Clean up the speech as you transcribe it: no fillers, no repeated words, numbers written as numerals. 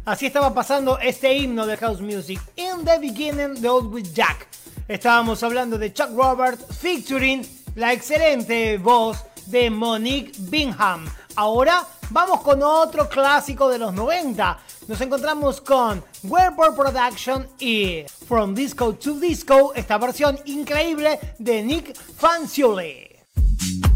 Así estaba pasando este himno de House Music. In the Beginning, The Old with Jack. Estábamos hablando de Chuck Roberts featuring la excelente voz de Monique Bingham. Ahora vamos con otro clásico de los 90. Nos encontramos con Wherefore Production y From Disco to Disco, esta versión increíble de Nick Fanciulli.